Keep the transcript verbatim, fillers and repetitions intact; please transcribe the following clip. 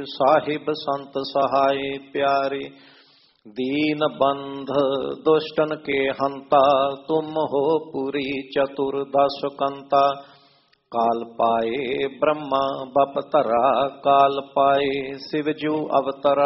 ਸਾਹਿਬ ਸੰਤ ਸਹਾਏ ਪਿਆਰੇ। दीन बंध दुष्टन के हंता तुम हो पूरी चतुर्दश कंता। काल पाए ब्रह्मा बपतरा काल पाए शिवजू अवतरा।